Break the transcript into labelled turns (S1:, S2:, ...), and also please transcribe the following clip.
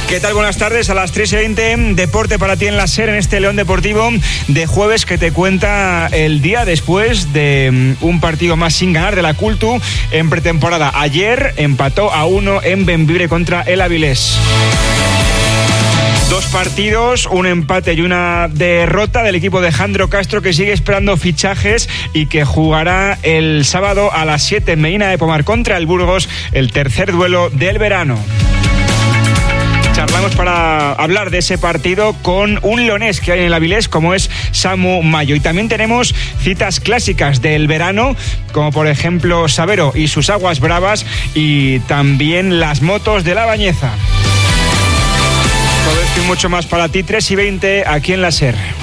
S1: ¿Qué tal? Buenas tardes. A las 3:20, deporte para ti en la SER, en este León Deportivo de jueves que te cuenta el día después de un partido más sin ganar de la Cultu en pretemporada. Ayer empató a 1 en Bembibre contra el Avilés. 2 partidos, un empate y una derrota del equipo de Jandro Castro, que sigue esperando fichajes y que jugará el sábado a las 7 en Medina de Pomar contra el Burgos, el tercer duelo del verano. Charlamos para hablar de ese partido con un leonés que hay en el Avilés, como es Samu Mayo. Y también tenemos citas clásicas del verano, como por ejemplo Sabero y sus aguas bravas, y también las motos de la Bañeza. Todo esto y mucho más para ti, 3:20, aquí en la SER.